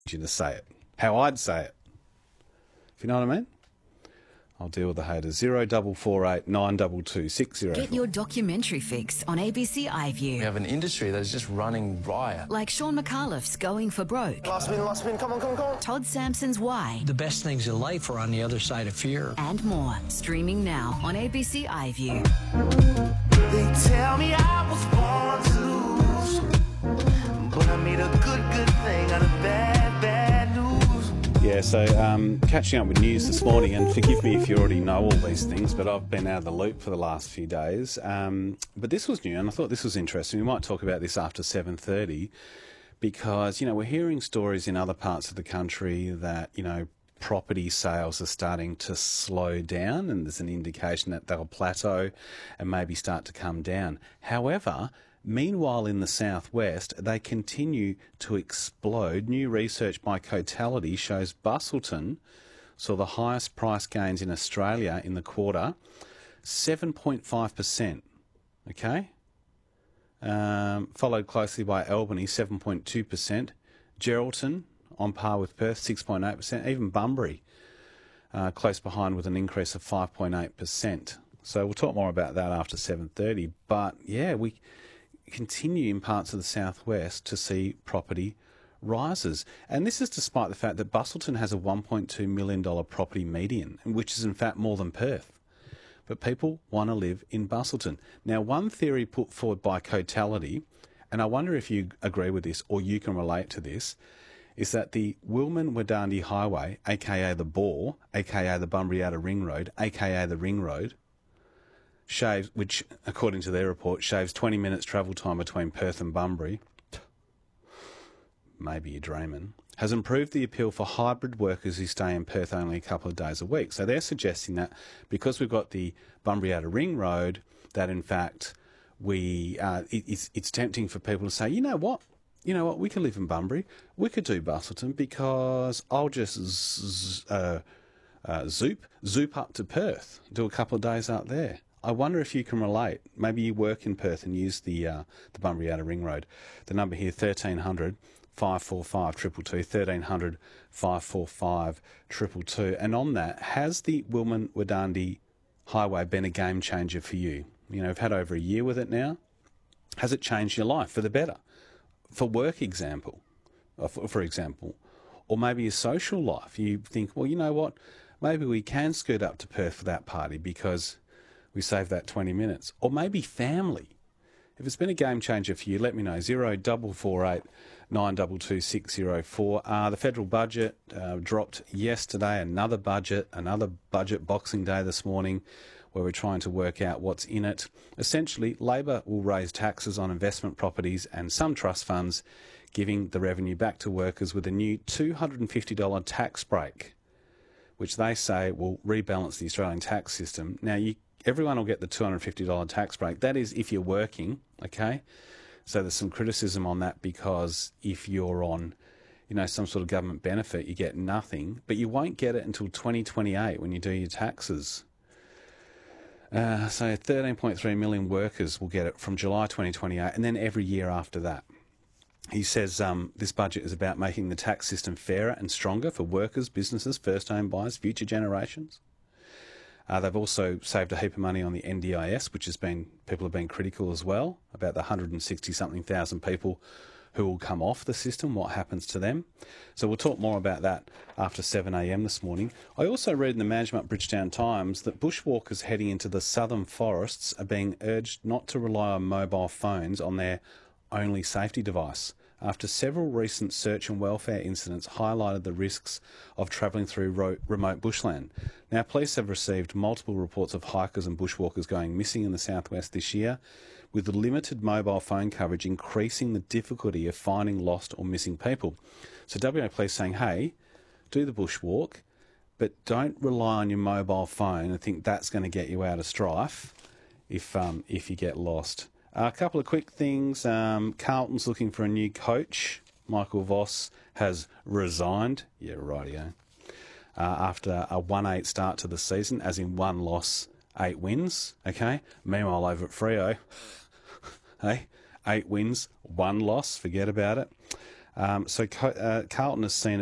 you to say it. How I'd say it. If you know what I mean? I'll deal with the haters. 0448 922 604. Get your documentary fix on ABC iView. We have an industry that is just running riot. Like Sean McAuliffe's Going for Broke. Last spin, come on. Todd Sampson's Why. The best things in life are on the other side of fear. And more. Streaming now on ABC iView. They tell me I was born to lose, but I made a good thing out of bad news. Yeah, so catching up with news this morning, and forgive me if you already know all these things, but I've been out of the loop for the last few days. But this was new, and I thought this was interesting. We might talk about this after 7:30, because, we're hearing stories in other parts of the country that, property sales are starting to slow down, and there's an indication that they'll plateau and maybe start to come down. However, meanwhile, in the southwest, they continue to explode. New research by Cotality shows Busselton saw the highest price gains in Australia in the quarter, 7.5%. Okay? Followed closely by Albany, 7.2%. Geraldton, on par with Perth, 6.8%. Even Bunbury, close behind with an increase of 5.8%. So we'll talk more about that after 7:30. But, yeah, we continue in parts of the southwest to see property rises. And this is despite the fact that Busselton has a $1.2 million property median, which is in fact more than Perth. But people want to live in Busselton. Now, one theory put forward by Cotality, and I wonder if you agree with this or you can relate to this, is that the Wilman-Wadandi Highway, aka the Bore, aka the Bunbury Outer Ring Road, aka the Ring Road, which, according to their report, shaves 20 minutes travel time between Perth and Bunbury, maybe you're dreaming, has improved the appeal for hybrid workers who stay in Perth only a couple of days a week. So they're suggesting that because we've got the Bunbury Outer Ring Road, that in fact it's tempting for people to say, you know what, we could live in Bunbury, we could do Busselton, because I'll just zoop up to Perth, do a couple of days out there. I wonder if you can relate. Maybe you work in Perth and use the Bunbury Outer Ring Road. The number here, 1300 545 222, 1300 545 222. And on that, has the Wilman-Wadandi Highway been a game changer for you? We've had over a year with it now. Has it changed your life for the better? For work for example, or maybe your social life. You think, well, you know what? Maybe we can scoot up to Perth for that party because we save that 20 minutes. Or maybe family. If it's been a game changer for you, let me know. 0448 922 604. The federal budget dropped yesterday. Another budget Boxing Day this morning, where we're trying to work out what's in it. Essentially, Labor will raise taxes on investment properties and some trust funds, giving the revenue back to workers with a new $250 tax break, which they say will rebalance the Australian tax system. Now, everyone will get the $250 tax break. That is if you're working, okay? So there's some criticism on that, because if you're on, some sort of government benefit, you get nothing. But you won't get it until 2028 when you do your taxes. So 13.3 million workers will get it from July 2028, and then every year after that. He says this budget is about making the tax system fairer and stronger for workers, businesses, first-home buyers, future generations. They've also saved a heap of money on the NDIS, which people have been critical as well, about the 160-something thousand people who will come off the system, what happens to them. So we'll talk more about that after 7 a.m. this morning. I also read in the Manjimup Bridgetown Times that bushwalkers heading into the southern forests are being urged not to rely on mobile phones on their only safety device, after several recent search and welfare incidents highlighted the risks of travelling through remote bushland. Now, police have received multiple reports of hikers and bushwalkers going missing in the southwest this year, with the limited mobile phone coverage increasing the difficulty of finding lost or missing people. So WA Police saying, hey, do the bushwalk, but don't rely on your mobile phone and think that's going to get you out of strife if you get lost. A couple of quick things. Carlton's looking for a new coach. Michael Voss has resigned. Yeah, rightio. After a 1-8 start to the season, as in 1 loss, 8 wins. Okay. Meanwhile, over at Freo, hey, 8 wins, 1 loss. Forget about it. So Carlton has seen